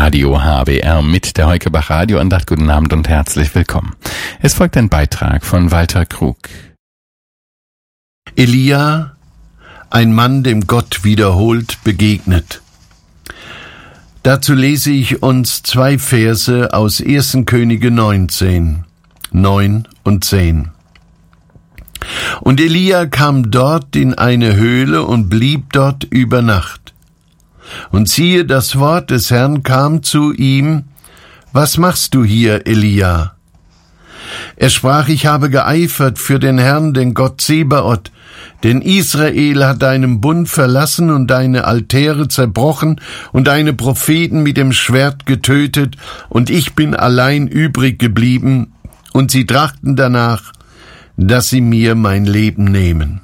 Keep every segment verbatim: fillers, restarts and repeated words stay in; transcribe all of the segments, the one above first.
Radio H B R mit der Heukebach Radioandacht. Guten Abend und herzlich willkommen. Es folgt ein Beitrag von Walter Krug. Elia, ein Mann, dem Gott wiederholt begegnet. Dazu lese ich uns zwei Verse aus ersten Könige neunzehn, neun und zehn. Und Elia kam dort in eine Höhle und blieb dort über Nacht. Und siehe, das Wort des Herrn kam zu ihm: Was machst du hier, Elia? Er sprach: Ich habe geeifert für den Herrn, den Gott Zebaoth, denn Israel hat deinen Bund verlassen und deine Altäre zerbrochen und deine Propheten mit dem Schwert getötet, und ich bin allein übrig geblieben, und sie trachten danach, dass sie mir mein Leben nehmen.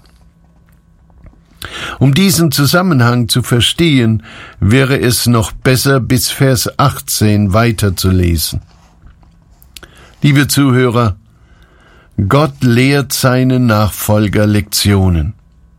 Um diesen Zusammenhang zu verstehen, wäre es noch besser, bis Vers achtzehn weiterzulesen. Liebe Zuhörer, Gott lehrt seine Nachfolger Lektionen.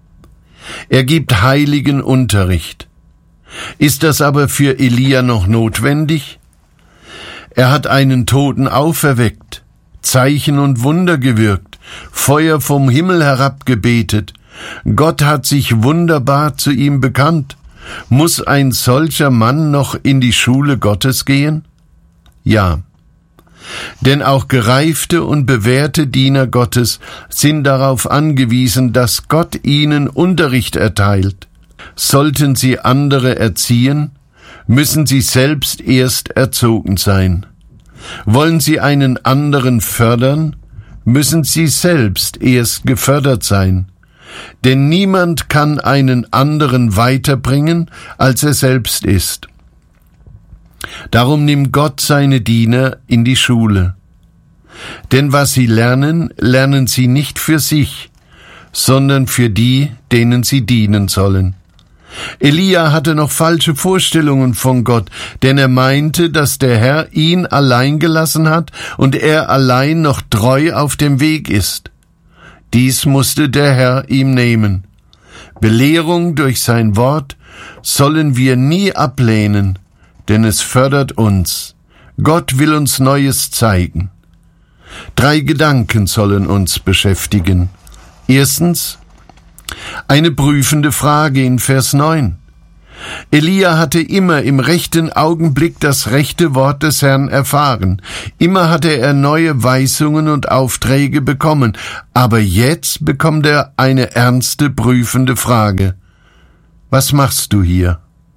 Er gibt heiligen Unterricht. Ist das aber für Elia noch notwendig? Er hat einen Toten auferweckt, Zeichen und Wunder gewirkt, Feuer vom Himmel herabgebetet. Gott hat sich wunderbar zu ihm bekannt. Muss ein solcher Mann noch in die Schule Gottes gehen? Ja. Denn auch gereifte und bewährte Diener Gottes sind darauf angewiesen, dass Gott ihnen Unterricht erteilt. Sollten sie andere erziehen, müssen sie selbst erst erzogen sein. Wollen sie einen anderen fördern, müssen sie selbst erst gefördert sein. Denn niemand kann einen anderen weiterbringen, als er selbst ist. Darum nimmt Gott seine Diener in die Schule. Denn was sie lernen, lernen sie nicht für sich, sondern für die, denen sie dienen sollen. Elia hatte noch falsche Vorstellungen von Gott, denn er meinte, dass der Herr ihn allein gelassen hat und er allein noch treu auf dem Weg ist. Dies musste der Herr ihm nehmen. Belehrung durch sein Wort sollen wir nie ablehnen, denn es fördert uns. Gott will uns Neues zeigen. Drei Gedanken sollen uns beschäftigen. Erstens, eine prüfende Frage in Vers neun. Elia hatte immer im rechten Augenblick das rechte Wort des Herrn erfahren. Immer hatte er neue Weisungen und Aufträge bekommen. Aber jetzt bekommt er eine ernste, prüfende Frage. Was machst du hier?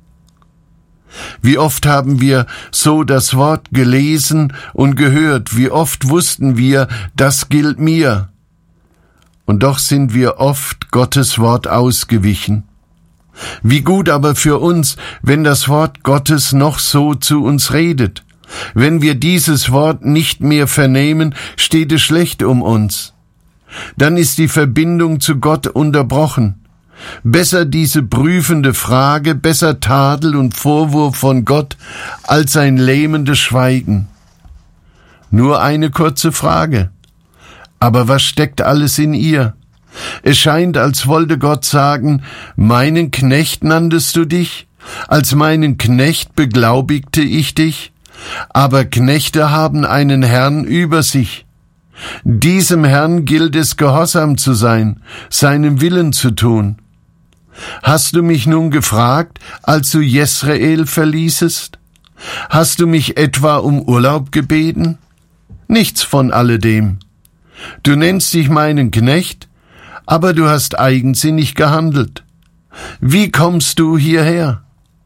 Wie oft haben wir so das Wort gelesen und gehört? Wie oft wussten wir, das gilt mir? Und doch sind wir oft Gottes Wort ausgewichen. Wie gut aber für uns, wenn das Wort Gottes noch so zu uns redet. Wenn wir dieses Wort nicht mehr vernehmen, steht es schlecht um uns. Dann ist die Verbindung zu Gott unterbrochen. Besser diese prüfende Frage, besser Tadel und Vorwurf von Gott, als ein lähmendes Schweigen. Nur eine kurze Frage. Aber was steckt alles in ihr? Es scheint, als wollte Gott sagen: Meinen Knecht nanntest du dich? Als meinen Knecht beglaubigte ich dich? Aber Knechte haben einen Herrn über sich. Diesem Herrn gilt es, gehorsam zu sein, seinen Willen zu tun. Hast du mich nun gefragt, als du Jesrael verließest? Hast du mich etwa um Urlaub gebeten? Nichts von alledem. Du nennst dich meinen Knecht, aber du hast eigensinnig gehandelt. Wie kommst du hierher?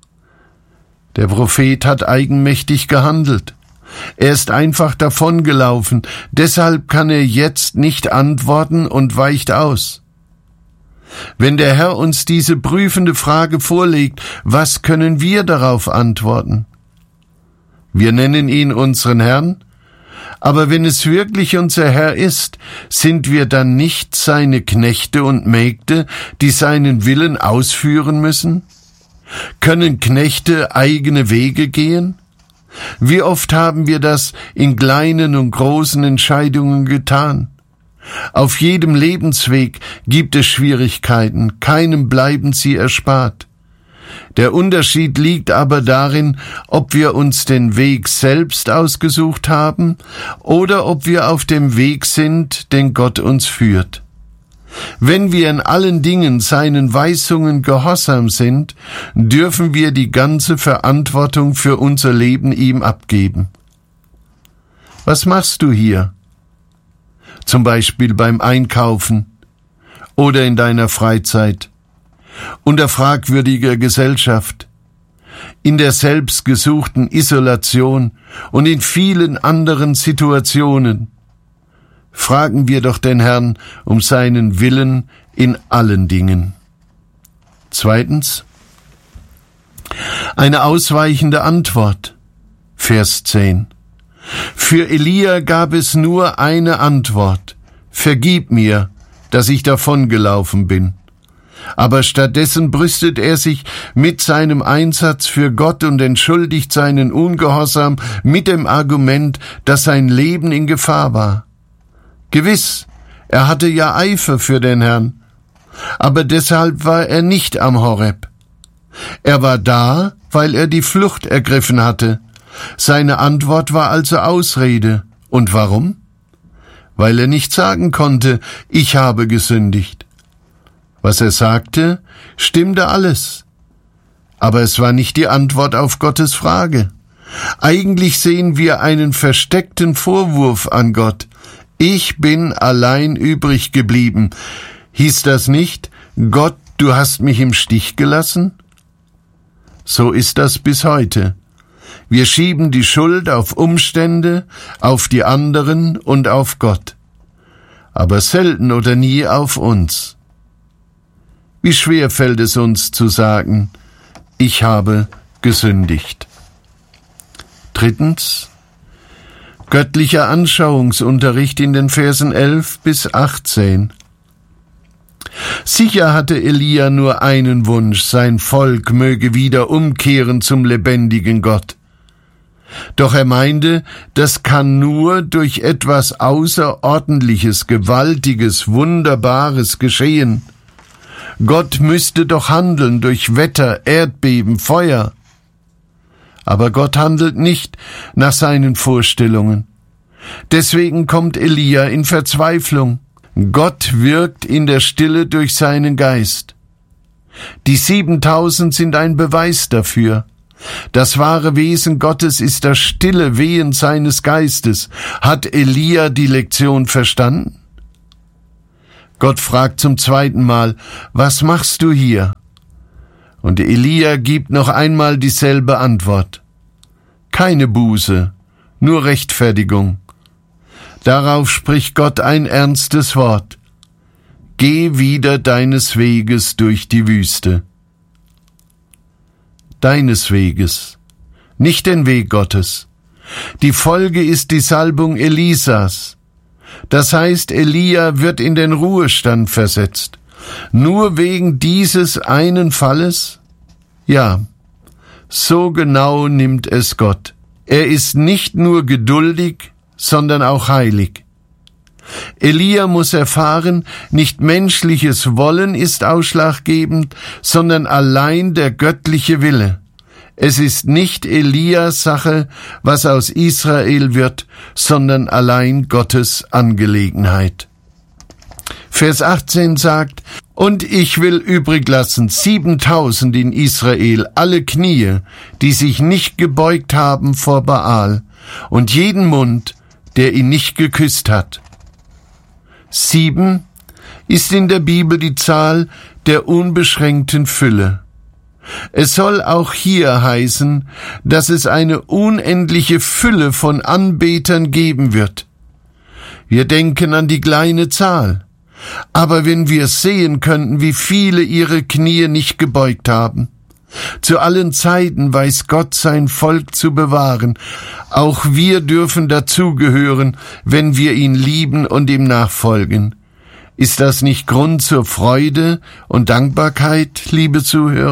Der Prophet hat eigenmächtig gehandelt. Er ist einfach davongelaufen, deshalb kann er jetzt nicht antworten und weicht aus. Wenn der Herr uns diese prüfende Frage vorlegt, was können wir darauf antworten? Wir nennen ihn unseren Herrn, aber wenn es wirklich unser Herr ist, sind wir dann nicht seine Knechte und Mägde, die seinen Willen ausführen müssen? Können Knechte eigene Wege gehen? Wie oft haben wir das in kleinen und großen Entscheidungen getan? Auf jedem Lebensweg gibt es Schwierigkeiten, keinem bleiben sie erspart. Der Unterschied liegt aber darin, ob wir uns den Weg selbst ausgesucht haben oder ob wir auf dem Weg sind, den Gott uns führt. Wenn wir in allen Dingen seinen Weisungen gehorsam sind, dürfen wir die ganze Verantwortung für unser Leben ihm abgeben. Was machst du hier? Zum Beispiel beim Einkaufen oder in deiner Freizeit, unter fragwürdiger Gesellschaft, in der selbstgesuchten Isolation und in vielen anderen Situationen. Fragen wir doch den Herrn um seinen Willen in allen Dingen. Zweitens, eine ausweichende Antwort. Vers zehn. Für Elia gab es nur eine Antwort: Vergib mir, dass ich davongelaufen bin. Aber stattdessen brüstet er sich mit seinem Einsatz für Gott und entschuldigt seinen Ungehorsam mit dem Argument, dass sein Leben in Gefahr war. Gewiss, er hatte ja Eifer für den Herrn, aber deshalb war er nicht am Horeb. Er war da, weil er die Flucht ergriffen hatte. Seine Antwort war also Ausrede. Und warum? Weil er nicht sagen konnte, ich habe gesündigt. Was er sagte, stimmte alles. Aber es war nicht die Antwort auf Gottes Frage. Eigentlich sehen wir einen versteckten Vorwurf an Gott. Ich bin allein übrig geblieben. Hieß das nicht, Gott, du hast mich im Stich gelassen? So ist das bis heute. Wir schieben die Schuld auf Umstände, auf die anderen und auf Gott, aber selten oder nie auf uns. Wie schwer fällt es uns zu sagen, ich habe gesündigt. Drittens, göttlicher Anschauungsunterricht in den Versen elf bis achtzehn. Sicher hatte Elia nur einen Wunsch, sein Volk möge wieder umkehren zum lebendigen Gott. Doch er meinte, das kann nur durch etwas Außerordentliches, Gewaltiges, Wunderbares geschehen. Gott müsste doch handeln durch Wetter, Erdbeben, Feuer. Aber Gott handelt nicht nach seinen Vorstellungen. Deswegen kommt Elia in Verzweiflung. Gott wirkt in der Stille durch seinen Geist. Die siebentausend sind ein Beweis dafür. Das wahre Wesen Gottes ist das stille Wehen seines Geistes. Hat Elia die Lektion verstanden? Gott fragt zum zweiten Mal, was machst du hier? Und Elia gibt noch einmal dieselbe Antwort. Keine Buße, nur Rechtfertigung. Darauf spricht Gott ein ernstes Wort. Geh wieder deines Weges durch die Wüste. Deines Weges, nicht den Weg Gottes. Die Folge ist die Salbung Elisas. Das heißt, Elia wird in den Ruhestand versetzt. Nur wegen dieses einen Falles? Ja, so genau nimmt es Gott. Er ist nicht nur geduldig, sondern auch heilig. Elia muss erfahren, nicht menschliches Wollen ist ausschlaggebend, sondern allein der göttliche Wille. Es ist nicht Elias Sache, was aus Israel wird, sondern allein Gottes Angelegenheit. Vers achtzehn sagt, und ich will übrig lassen siebentausend in Israel, alle Knie, die sich nicht gebeugt haben vor Baal, und jeden Mund, der ihn nicht geküsst hat. Sieben ist in der Bibel die Zahl der unbeschränkten Fülle. Es soll auch hier heißen, dass es eine unendliche Fülle von Anbetern geben wird. Wir denken an die kleine Zahl, aber wenn wir sehen könnten, wie viele ihre Knie nicht gebeugt haben. Zu allen Zeiten weiß Gott sein Volk zu bewahren. Auch wir dürfen dazugehören, wenn wir ihn lieben und ihm nachfolgen. Ist das nicht Grund zur Freude und Dankbarkeit, liebe Zuhörer?